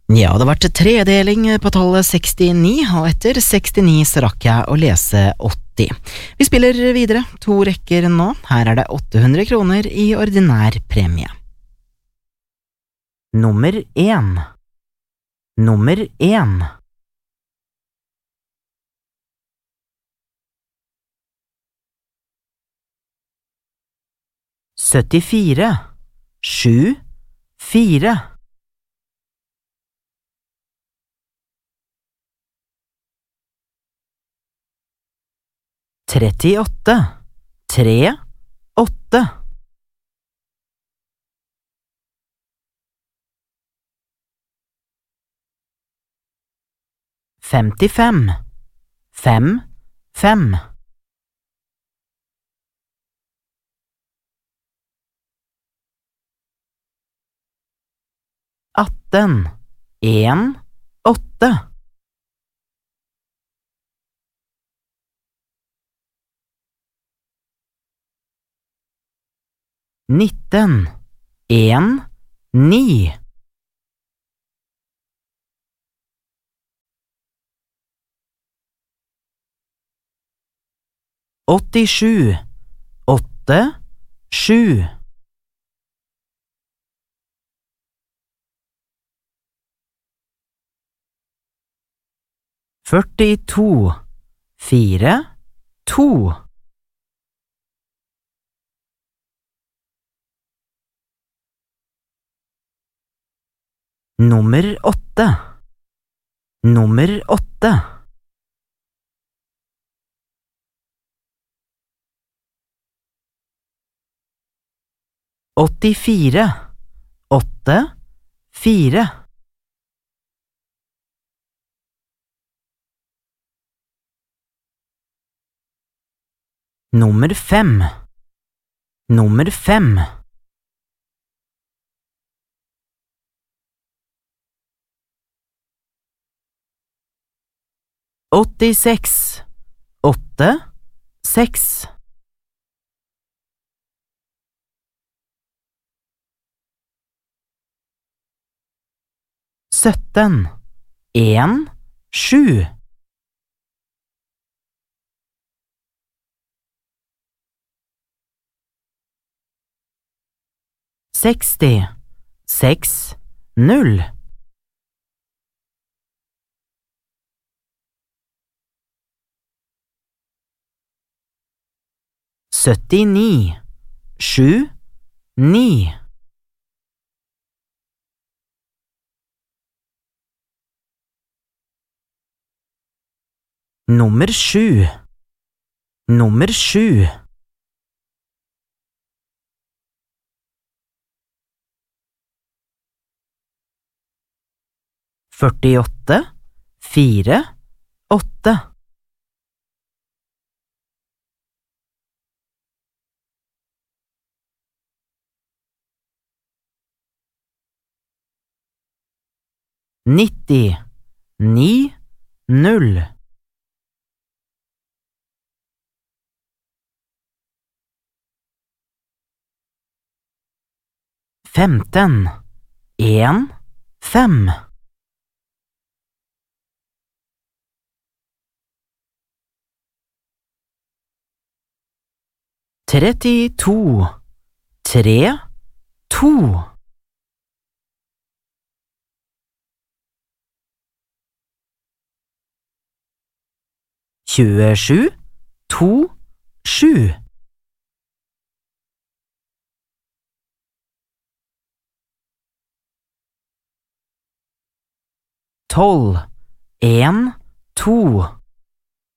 Ja, det har vært tredeling på tallet 69, og etter 69 så rakk jeg å lese 80. Vi spiller videre, 2 rekker nå. Her er det 800 kroner i ordinær premie. Nummer 1. Nummer 1. Syttifire, 7, 4. 38, 3, 8. 55, 5, 5. 18, 1, 8. 19, 1, 9. 87, 8, 7. 42, 4, 2. 8. Nummer 8. 84, 8, 4. 5. Nummer 5. 86, 8, 6. 17, 1, 7. 60, 6, 0. 79, 7, 9. 7. Nummer 7. 48, 4, 8. 90, 9, 0. 15, 1, 5. 32, 3, 2. 27, 2, 7. 12, 1, 2.